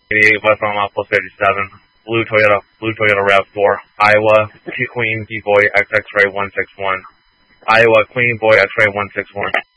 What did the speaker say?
88 West on Outpost 57. Blue Toyota RAV4. Iowa Queen Boy XX Ray 161. Iowa Queen Boy X-Ray 161.